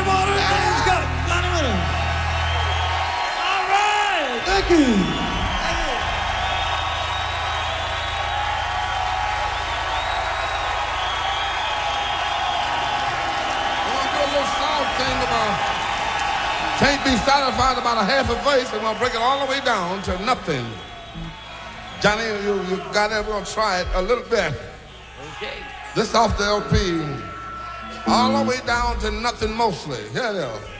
water. James got Johnny Winter. All right. Thank you. Thing about can't be satisfied about a half a verse, and we'll break it all the way down to nothing. Johnny, you got it. We're gonna try it a little bit. Okay. This off the LP, all the way down to nothing mostly. Here it is.